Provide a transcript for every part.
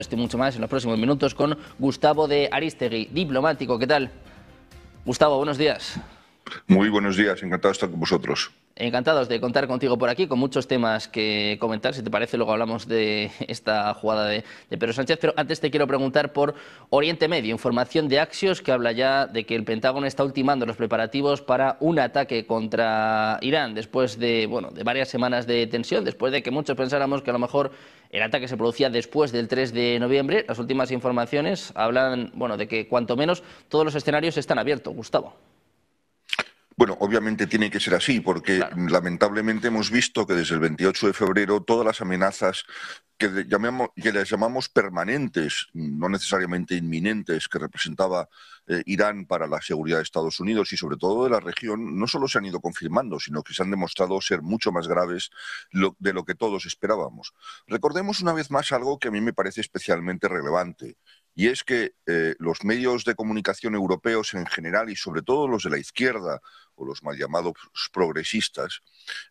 Estoy mucho más en los próximos minutos con Gustavo de Arístegui, diplomático. ¿Qué tal? Gustavo, buenos días. Muy buenos días, encantado de estar con vosotros. Encantados de contar contigo por aquí, con muchos temas que comentar. Si te parece, luego hablamos de esta jugada de Pedro Sánchez. Pero antes te quiero preguntar por Oriente Medio. Información de Axios que habla ya de que el Pentágono está ultimando los preparativos para un ataque contra Irán después de varias semanas de tensión, después de que muchos pensáramos que a lo mejor el ataque se producía después del 3 de noviembre. Las últimas informaciones hablan de que cuanto menos todos los escenarios están abiertos. Gustavo. Bueno, obviamente tiene que ser así, porque Claro. lamentablemente hemos visto que desde el 28 de febrero todas las amenazas que les llamamos permanentes, no necesariamente inminentes, que representaba Irán para la seguridad de Estados Unidos y sobre todo de la región, no solo se han ido confirmando, sino que se han demostrado ser mucho más graves de lo que todos esperábamos. Recordemos una vez más algo que a mí me parece especialmente relevante. Y es que los medios de comunicación europeos en general y sobre todo los de la izquierda o los mal llamados progresistas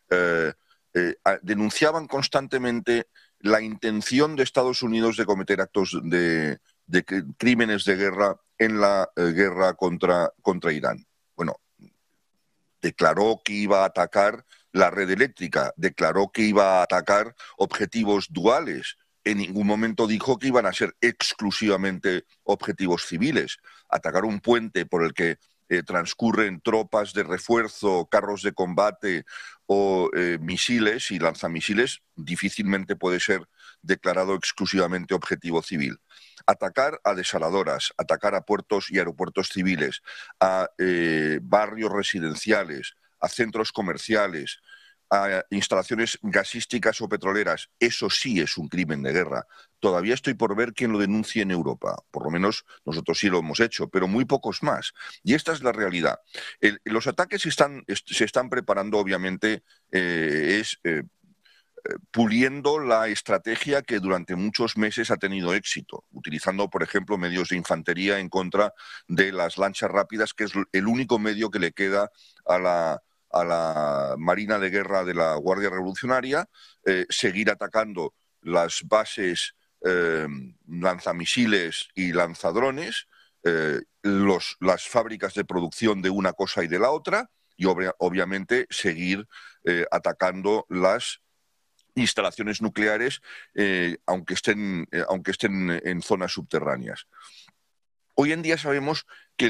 denunciaban constantemente la intención de Estados Unidos de cometer actos de crímenes de guerra en la guerra contra Irán. Bueno, declaró que iba a atacar la red eléctrica, declaró que iba a atacar objetivos duales. En ningún momento dijo que iban a ser exclusivamente objetivos civiles. Atacar un puente por el que transcurren tropas de refuerzo, carros de combate o misiles y lanzamisiles difícilmente puede ser declarado exclusivamente objetivo civil. Atacar a desaladoras, atacar a puertos y aeropuertos civiles, a barrios residenciales, a centros comerciales, a instalaciones gasísticas o petroleras, eso sí es un crimen de guerra. Todavía estoy por ver quién lo denuncie en Europa. Por lo menos nosotros sí lo hemos hecho, pero muy pocos más. Y esta es la realidad. Los ataques se están preparando, obviamente, puliendo la estrategia que durante muchos meses ha tenido éxito, utilizando, por ejemplo, medios de infantería en contra de las lanchas rápidas, que es el único medio que le queda a la Marina de Guerra de la Guardia Revolucionaria, seguir atacando las bases lanzamisiles y lanzadrones, las fábricas de producción de una cosa y de la otra, y obviamente seguir atacando las instalaciones nucleares, aunque estén en zonas subterráneas. Hoy en día sabemos que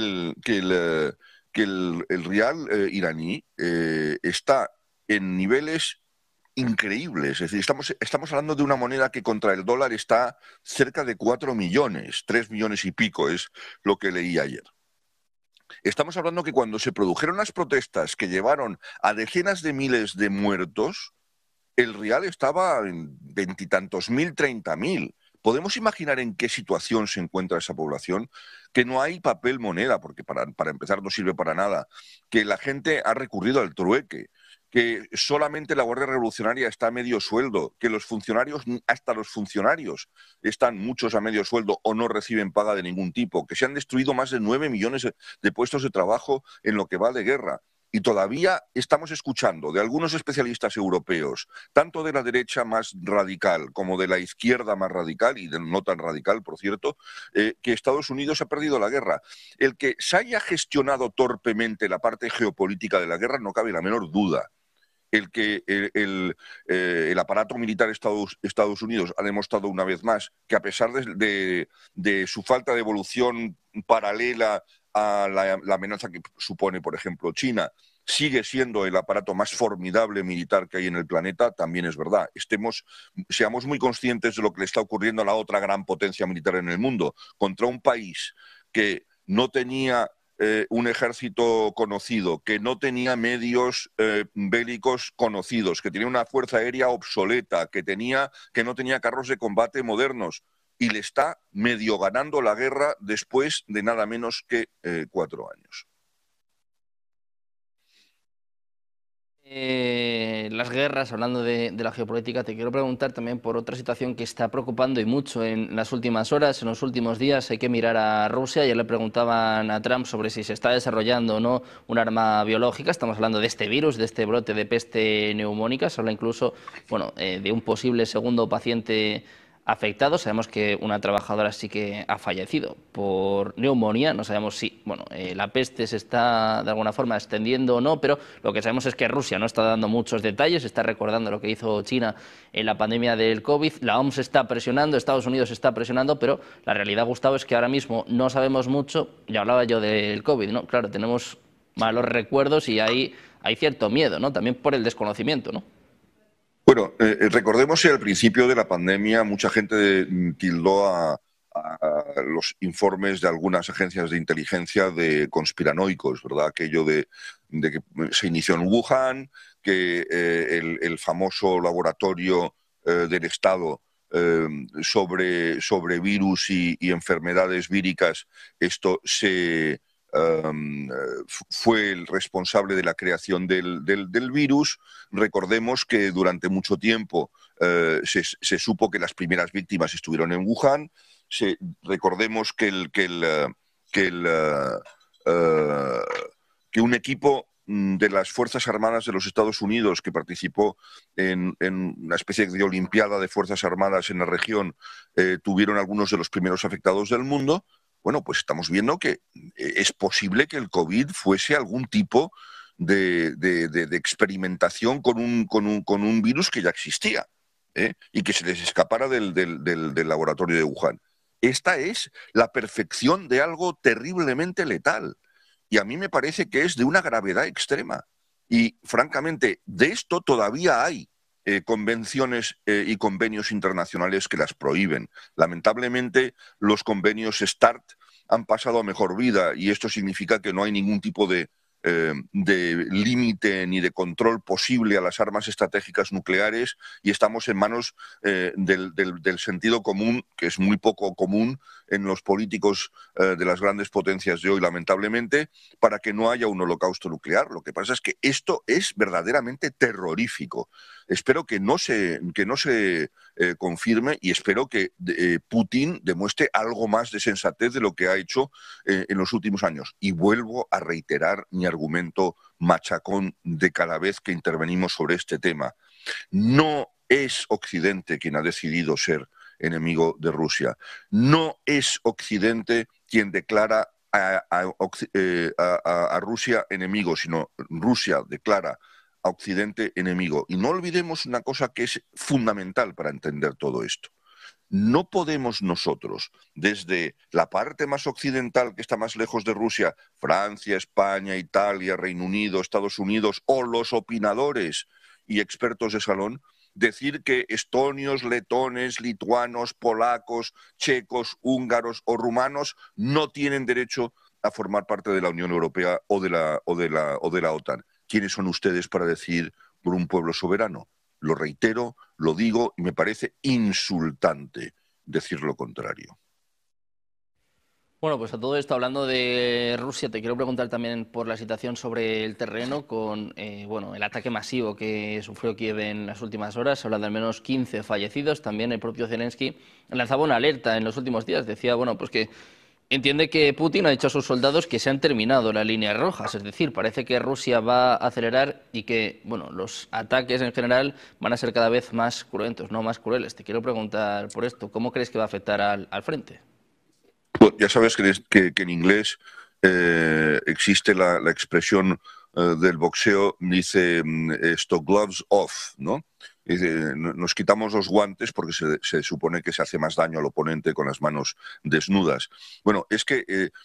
el rial iraní está en niveles increíbles. Es decir, estamos hablando de una moneda que contra el dólar está cerca de 4 millones, 3 millones y pico es lo que leí ayer. Estamos hablando que cuando se produjeron las protestas que llevaron a decenas de miles de muertos, el rial estaba en veintitantos mil, 30.000. ¿Podemos imaginar en qué situación se encuentra esa población? Que no hay papel moneda, porque para empezar no sirve para nada, que la gente ha recurrido al trueque, que solamente la Guardia Revolucionaria está a medio sueldo, que los funcionarios, hasta los funcionarios, están muchos a medio sueldo o no reciben paga de ningún tipo, que se han destruido más de 9 millones de puestos de trabajo en lo que va de guerra. Y todavía estamos escuchando de algunos especialistas europeos, tanto de la derecha más radical como de la izquierda más radical, y no tan radical, por cierto, que Estados Unidos ha perdido la guerra. El que se haya gestionado torpemente la parte geopolítica de la guerra no cabe la menor duda. El que el aparato militar de Estados Unidos ha demostrado una vez más que a pesar de su falta de evolución paralela a la amenaza que supone, por ejemplo, China, sigue siendo el aparato más formidable militar que hay en el planeta, también es verdad. Seamos muy conscientes de lo que le está ocurriendo a la otra gran potencia militar en el mundo, contra un país que no tenía un ejército conocido, que no tenía medios bélicos conocidos, que tenía una fuerza aérea obsoleta, que no tenía carros de combate modernos, y le está medio ganando la guerra después de nada menos que 4 años. Las guerras, hablando de la geopolítica, te quiero preguntar también por otra situación que está preocupando y mucho en las últimas horas, en los últimos días. Hay que mirar a Rusia. Ayer le preguntaban a Trump sobre si se está desarrollando o no un arma biológica. Estamos hablando de este virus, de este brote de peste neumónica. Se habla incluso de un posible segundo paciente afectados. Sabemos que una trabajadora sí que ha fallecido por neumonía. No sabemos si la peste se está de alguna forma extendiendo o no, pero lo que sabemos es que Rusia no está dando muchos detalles, está recordando lo que hizo China en la pandemia del COVID. La OMS está presionando, Estados Unidos está presionando, pero la realidad, Gustavo, es que ahora mismo no sabemos mucho. Ya hablaba yo del COVID, ¿no? Claro, tenemos malos recuerdos y hay cierto miedo, ¿no? También por el desconocimiento, ¿no? Bueno, recordemos que al principio de la pandemia mucha gente tildó a los informes de algunas agencias de inteligencia de conspiranoicos, ¿verdad? Aquello de que se inició en Wuhan, que el famoso laboratorio del Estado sobre virus y enfermedades víricas, esto fue el responsable de la creación del virus. Recordemos que durante mucho tiempo se supo que las primeras víctimas estuvieron en Wuhan. Recordemos que un equipo de las Fuerzas Armadas de los Estados Unidos que participó en una especie de olimpiada de Fuerzas Armadas en la región tuvieron algunos de los primeros afectados del mundo. Bueno, pues estamos viendo que es posible que el COVID fuese algún tipo de experimentación con un virus que ya existía y que se les escapara del laboratorio de Wuhan. Esta es la perfección de algo terriblemente letal. Y a mí me parece que es de una gravedad extrema. Y francamente, de esto todavía hay convenciones y convenios internacionales que las prohíben. Lamentablemente, los convenios START han pasado a mejor vida y esto significa que no hay ningún tipo de límite ni de control posible a las armas estratégicas nucleares y estamos en manos del sentido común, que es muy poco común en los políticos de las grandes potencias de hoy, lamentablemente, para que no haya un holocausto nuclear. Lo que pasa es que esto es verdaderamente terrorífico. Espero que no se confirme y espero que Putin demuestre algo más de sensatez de lo que ha hecho en los últimos años. Y vuelvo a reiterar mi argumento machacón de cada vez que intervenimos sobre este tema. No es Occidente quien ha decidido ser enemigo de Rusia. No es Occidente quien declara a Rusia enemigo, sino Rusia declara a Occidente enemigo. Y no olvidemos una cosa que es fundamental para entender todo esto. No podemos nosotros, desde la parte más occidental que está más lejos de Rusia, Francia, España, Italia, Reino Unido, Estados Unidos, o los opinadores y expertos de salón, decir que estonios, letones, lituanos, polacos, checos, húngaros o rumanos no tienen derecho a formar parte de la Unión Europea o de la OTAN. ¿Quiénes son ustedes para decir por un pueblo soberano? Lo reitero, lo digo y me parece insultante decir lo contrario. Bueno, pues a todo esto, hablando de Rusia, te quiero preguntar también por la situación sobre el terreno con el ataque masivo que sufrió Kiev en las últimas horas. Se habla de al menos 15 fallecidos. También el propio Zelensky lanzaba una alerta en los últimos días. Decía, pues que entiende que Putin ha dicho a sus soldados que se han terminado las líneas rojas. Es decir, parece que Rusia va a acelerar y que los ataques en general van a ser cada vez más cruentos, no más crueles. Te quiero preguntar por esto. ¿Cómo crees que va a afectar al frente? Bueno, ya sabes que en inglés existe la expresión del boxeo, dice esto, gloves off, ¿no? Dice, nos quitamos los guantes porque se supone que se hace más daño al oponente con las manos desnudas. Bueno, es que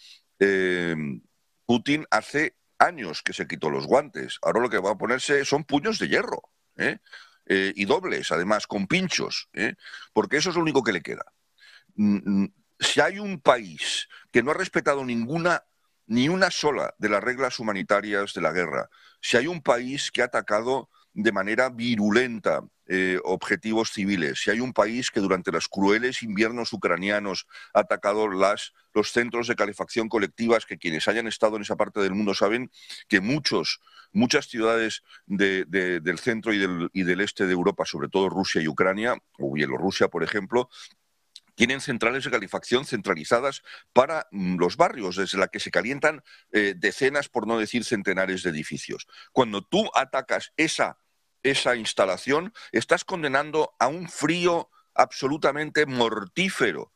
Putin hace años que se quitó los guantes. Ahora lo que va a ponerse son puños de hierro, y dobles, además, con pinchos, porque eso es lo único que le queda. Si hay un país que no ha respetado ni una sola de las reglas humanitarias de la guerra, si hay un país que ha atacado de manera virulenta objetivos civiles, si hay un país que durante los crueles inviernos ucranianos ha atacado los centros de calefacción colectivas, que quienes hayan estado en esa parte del mundo saben que muchas ciudades del centro y del este de Europa, sobre todo Rusia y Ucrania, o Bielorrusia, por ejemplo, tienen centrales de calefacción centralizadas para los barrios, desde la que se calientan decenas, por no decir centenares de edificios. Cuando tú atacas esa instalación, estás condenando a un frío absolutamente mortífero